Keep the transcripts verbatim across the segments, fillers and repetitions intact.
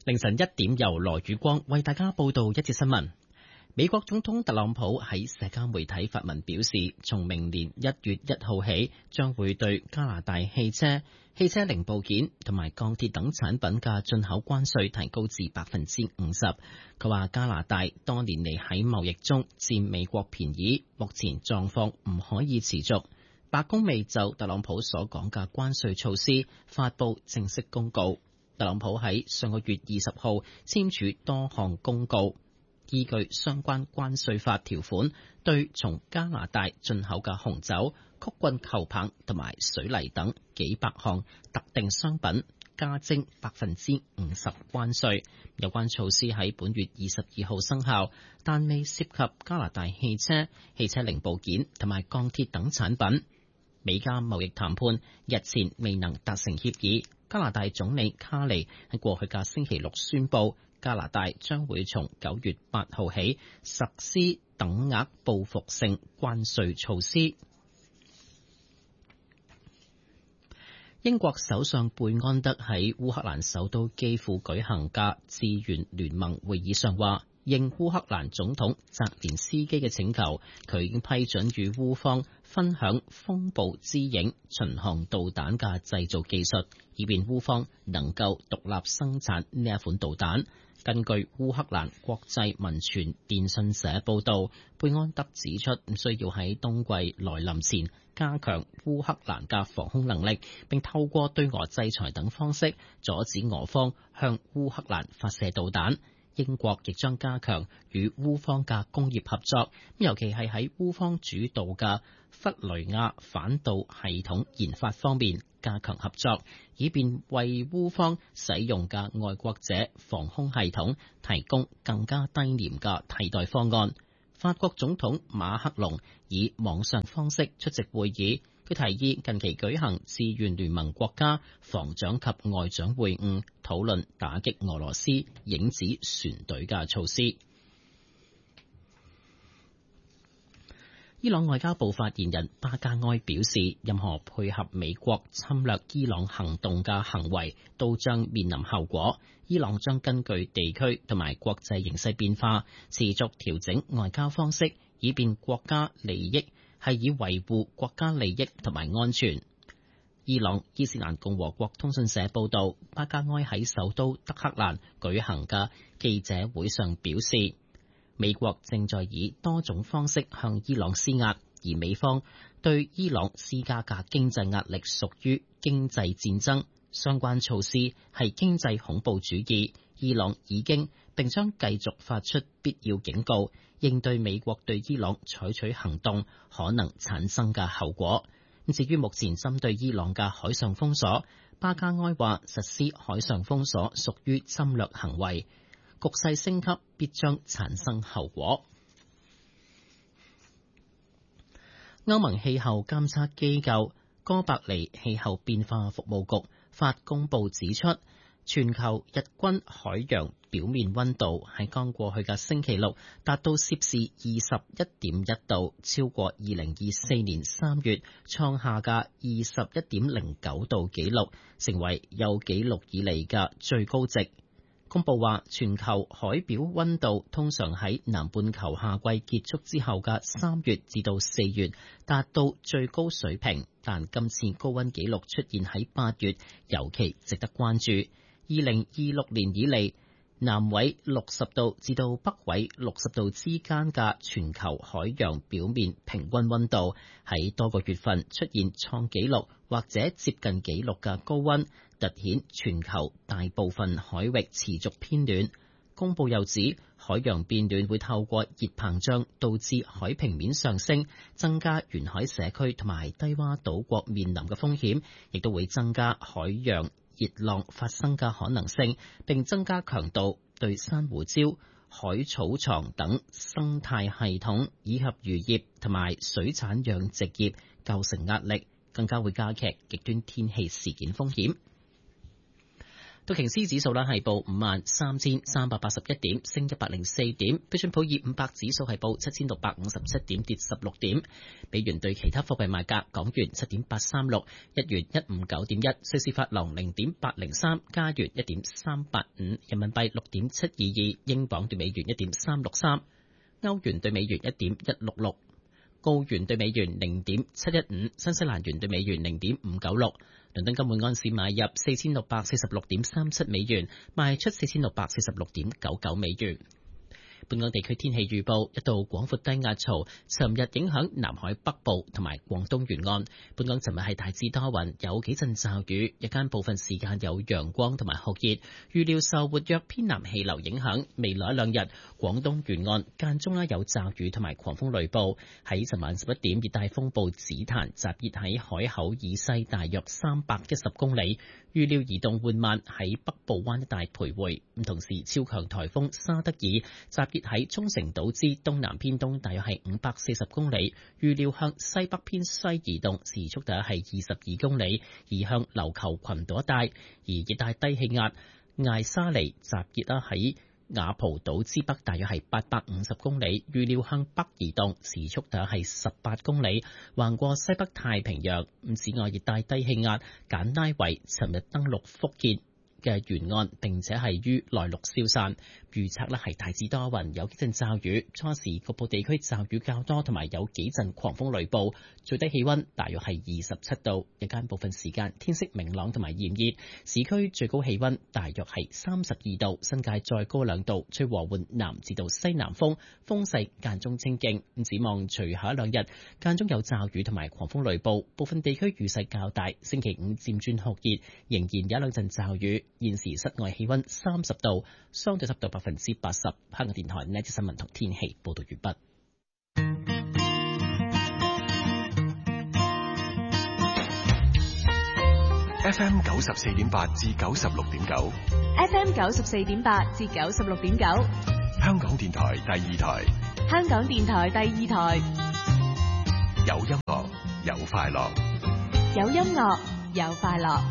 凌晨一點，由羅宇光為大家報道一節新聞。美國總統特朗普喺社交媒體發文表示，從明年一月一號起，將會對加拿大汽車、汽車零部件同埋鋼鐵等產品嘅進口關稅提高至百分之五十。佢話加拿大多年嚟喺貿易中佔美國便宜，目前狀況唔可以持續。白宮未就特朗普所講嘅關稅措施發布正式公告。特朗普喺上個月二十號簽署多項公告，依據相關關稅法條款，對從加拿大進口嘅紅酒、曲棍球棒同埋水泥等幾百項特定商品加徵百分之五十關稅。有關措施喺本月二十二號生效，但未涉及加拿大汽車、汽車零部件同埋鋼鐵等產品。美加貿易談判日前未能達成協議。加拿大總理卡尼喺過去嘅星期六宣布，加拿大將會從九月八號起實施等額報復性關稅措施。英國首相貝安德喺烏克蘭首都基輔舉行嘅志願聯盟會議上話，應烏克蘭總統澤連斯基嘅請求，佢已經批准與烏方分享風暴之影巡航導彈嘅製造技術，以便烏方能夠獨立生產呢一款導彈。根據烏克蘭國際民傳電訊社報導，貝安德指出，需要喺冬季來臨前加強烏克蘭嘅防空能力，並透過對俄制裁等方式阻止俄方向烏克蘭發射導彈。英國亦將加強與烏方嘅工業合作，尤其係喺烏方主導嘅弗雷亞反導系統研發方面加強合作，以便為烏方使用嘅愛國者防空系統提供更加低廉嘅替代方案。法國總統馬克龍以網上方式出席會議。佢提議近期舉行志願聯盟國家防長及外長會晤，討論打擊俄羅斯影子船隊嘅措施。伊朗外交部發言人巴加埃表示，任何配合美國侵略伊朗行動嘅行為都將面臨後果。伊朗將根據地區同埋國際形勢變化，持續調整外交方式，以便國家利益係以維護國家利益同埋安全。伊朗伊斯蘭共和國通訊社報導，巴加埃喺首都德黑蘭舉行嘅記者會上表示，美國正在以多種方式向伊朗施壓，而美方對伊朗施加嘅經濟壓力屬於經濟戰爭，相關措施係經濟恐怖主義。伊朗已經並將繼續發出必要警告，應對美國對伊朗採取行動可能產生嘅後果。至於目前針對伊朗嘅海上封鎖，巴加埃話實施海上封鎖屬於侵略行為，局勢升級必將產生後果。歐盟氣候監測機構哥白尼氣候變化服務局發公報指出，全球日均海洋表面溫度喺剛過去嘅星期六達到攝氏二十一點一度，超過二零二四年三月創下嘅二十一點零九度紀錄，成為有紀錄以嚟嘅最高值。公佈話，全球海表溫度通常喺南半球夏季結束之後嘅三月至到四月達到最高水平，但今次高溫紀錄出現喺八月，尤其值得關注。二零二六年以嚟，南緯六十度至到北緯六十度之間嘅全球海洋表面平均溫度喺多個月份出現創紀錄或者接近紀錄嘅高溫，凸顯全球大部分海域持續偏暖。公佈又指，海洋變暖會透過熱膨脹導致海平面上升，增加沿海社區同埋低窪島國面臨嘅風險，亦都會增加海洋熱浪發生嘅可能性，並增加強度，對珊瑚礁、海草床等生態系統以及漁業同埋水產養殖業構成壓力，更加會加劇極端天氣事件風險。 道瓊斯指數呢係報五萬三千三百八十一點，升一百零四點。標準普爾五百指數係報七千六百五十七點，跌十六點。美元對其他貨幣賣價：港元七點八三六，日元一五九點一，瑞士法郎零點八零三，加元一點三八五，人民幣六點七二二，英鎊對美元一點三六三，歐元對美元一點一六六。澳元對美元零點七一五，新西蘭元對美元零點五九六。倫敦金每安士買入四千六百四十六點三七美元，賣出四千六百四十六點九九美元。本港地區天氣預報：一道廣闊低壓槽尋日影響南海北部同埋廣東沿岸。本港尋日係大致多雲，有幾陣驟雨，日間部分時間有陽光同埋酷熱。預料受活躍偏南氣流影響，未來兩日廣東沿岸間中啦有驟雨同埋狂風雷暴。喺尋晚十一點，熱帶風暴紫檀集結喺海口以西大約三百一十公里，預料移動緩慢喺北部灣一帶徘徊。咁同時，超強颱風沙德爾集結喺沖繩島之東南偏東，大約係五百四十公里，預料向西北偏西移動，時速大約係二十二公里，移向琉球群島一帶。而熱帶低氣壓艾沙尼集結啦喺雅蒲島之北，大約係八百五十公里，預料向北移動，時速大約係十八公里，橫過西北太平洋。此外，熱帶低氣壓簡拉維尋日登陸福建嘅沿岸，並且係於內陸消散。預測咧係大致多雲，有幾陣驟雨，初時局部地區驟雨較多，同埋有幾陣狂風雷暴。最低氣溫大約係二十七度，日間部分時間天色明朗同埋炎熱。市區最高氣溫大約係三十二度，新界再高兩度，吹和緩南至到西南風，風勢間中清勁。咁展望隨後一兩日間中有驟雨同埋狂風雷暴，部分地區雨勢較大。星期五漸轉酷熱，仍然有兩陣驟雨。現時室外氣溫三十度，相對濕度百分之八十。香港電台呢節新聞同天氣報道完畢。 F M 九十四點八至九十六點九 ，F M 九十四點八至九十六點九， 香港電台第二台， 香港電台第二台， 有音樂有快樂， 有音樂有快樂。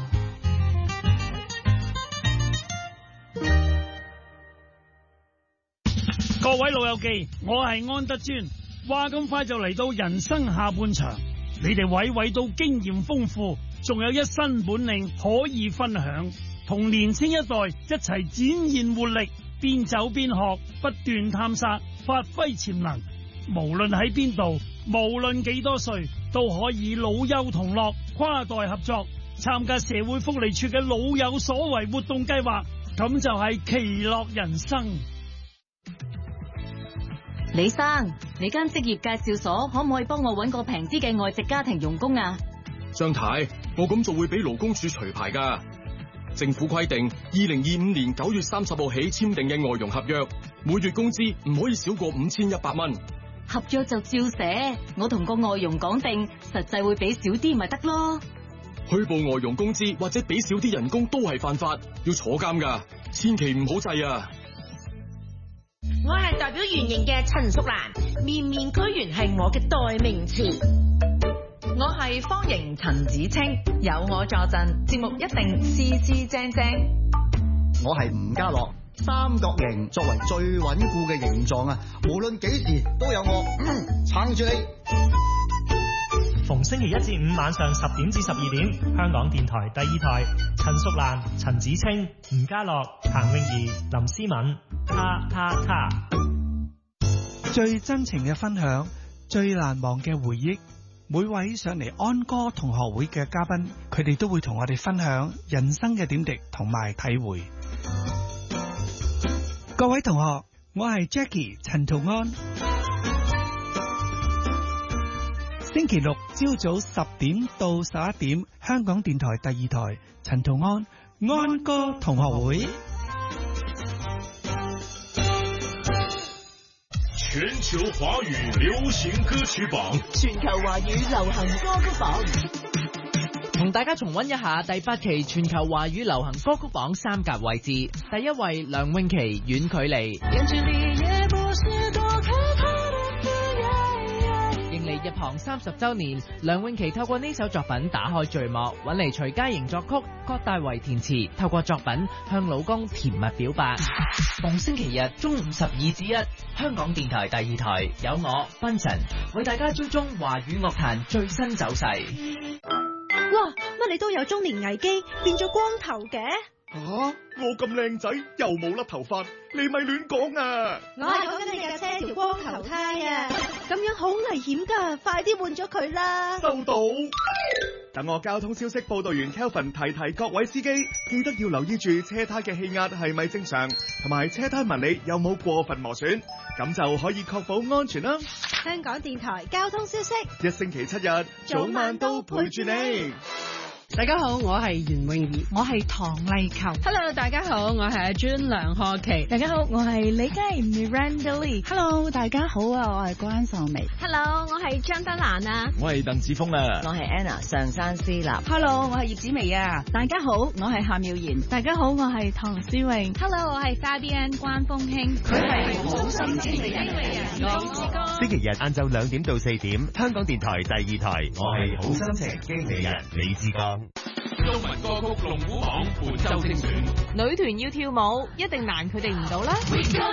各位老友記，我係安德尊。話咁快就嚟到人生下半場，你哋娓娓到經驗豐富，仲有一身本領可以分享，同年青一代一齊展現活力，邊走邊學，不斷探索，發揮潛能。無論喺邊度，無論幾多歲，都可以老幼同樂，跨代合作，參加社會福利處嘅老有所為活動計劃，咁就係其樂人生。 李生，你間職業介紹所可唔可以幫我搵個平啲嘅外籍家庭傭工啊？ 張太，我咁做會俾勞工處除牌噶。政府規定，二零二五年九月三十號起簽訂嘅外傭合約，每月工資唔可以少過五千一百蚊。 合約就照寫，我同個外傭講定，實際會俾少啲咪得咯。 虛報外傭工資或者俾少啲人工都係犯法，要坐監噶，千祈唔好制啊！ 我係代表圓形嘅陳淑蘭，面面俱圓係我嘅代名詞。 我係方形陳子清，有我助陣，節目一定絲絲正正。 我係吳家樂，三角形作為最穩固嘅形狀啊，無論幾時都有我撐住你。 逢星期一至五晚上十點至十二點，香港電台第二台，陳淑蘭、陳子清、吳家樂、彭詠儀、林思敏，他他他， 最真情嘅分享，最難忘嘅回憶。每位上嚟安歌同學會嘅嘉賓，佢哋都會同我哋分享人生嘅點滴同埋體會。各位同學，我係 Jackie 陳圖安。星期六朝早十點到十一點，香港電台第二台陳圖安安歌同學會。 全球華語流行歌曲榜， 全球華語流行歌曲榜， 同大家重溫一下第八期全球華語流行歌曲榜三甲位置。第一位梁詠琪，遠距離。迎嚟入行三十週年，梁詠琪透過呢首作品打開序幕，揾嚟徐佳瑩作曲，郭大為填詞，透過作品向老公甜蜜表白。逢星期日中午十二至一，香港電台第二台有我賓神為大家追蹤華語樂壇最新走勢。 哇！乜你都有中年危機，變咗光頭嘅？ 吓、啊！我咁靚仔又冇甩頭髮，你咪亂講啊！ 我係講緊你架車條光頭胎啊！咁樣好危險噶，快啲換咗佢啦！ 收到。等我交通消息報道員 Kelvin 提提各位司機，記得要留意住車胎嘅氣壓係咪正常，同埋車胎紋理有冇過分磨損，咁就可以確保安全啦。 香港電台交通消息， 一星期七日早晚都陪住你。 大家好，我係袁詠儀，我係唐麗球。 Hello， 大家好，我係阿 June 梁學琪。 大家好，我係李佳怡 Miranda Lee。 Hello， 大家好啊，我係關秀薇。 Hello， 我係張德蘭啊。 我係鄧子峰啊。 我係 Anna 上山思立。 Hello， 我係葉子薇啊。 大家好，我係夏妙賢。 大家好，我係唐詩詠。 Hello， 我係 Fabian 關風興。 佢係好心經理人， 星期日晏晝兩點到四點，香港電台第二台，我係好心情經理人李志剛。 中文歌曲龍虎榜本周精選， 女團要跳舞，一定難佢哋唔到啦。